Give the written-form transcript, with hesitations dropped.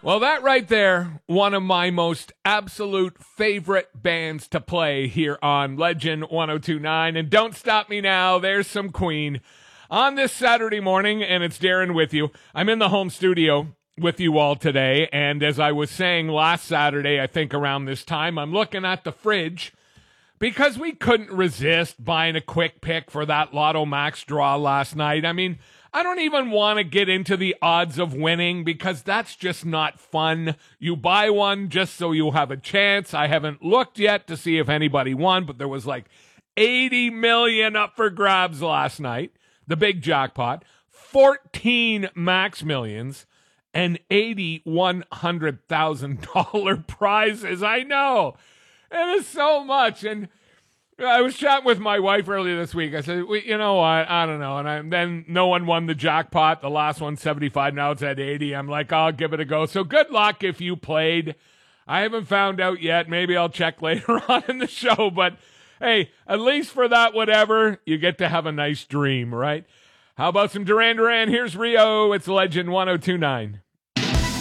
Well, that right there, one of my most absolute favorite bands to play here on Legend 1029. And don't stop me now, there's some Queen. On this Saturday morning, and it's Darren with you. I'm in the home studio with you all today. And as I was saying last Saturday, I think around this time, I'm looking at the fridge because we couldn't resist buying a quick pick for that Lotto Max draw last night. I mean, I don't even want to get into the odds of winning because that's just not fun. You buy one just so you have a chance. I haven't looked yet to see if anybody won, but there was like 80 million up for grabs last night. The big jackpot, 14 max millions, and $100,000 prizes. I know. It is so much. And I was chatting with my wife earlier this week. I said, you know what? I don't know. And then no one won the jackpot. The last one, 75. Now it's at 80. I'm like, I'll give it a go. So good luck if you played. I haven't found out yet. Maybe I'll check later on in the show. But hey, at least for that whatever, you get to have a nice dream, right? How about some Duran Duran? Here's Rio. It's Legend 1029.